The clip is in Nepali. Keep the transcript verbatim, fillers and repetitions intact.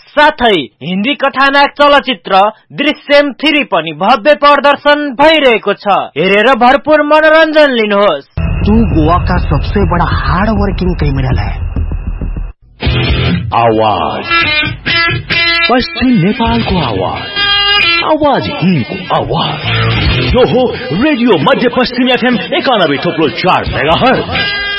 साथै हिन्दी कथानाक चलचित्र दृश्यम थ्री पनि भव्य प्रदर्शन भइरहेको छ। हेरेर भरपूर मनोरञ्जन लिनुहोस्। तू गोवा का सबसे बड़ा हार्ड वर्किंग क्रिमिनल है। आवाज पश्चिम नेपालको आवाज, आवाज हिन्दको आवाज। यो हो रेडियो मध्य पश्चिम एफएम एकानब्बे थोप्लो चार मेगाहर्ज।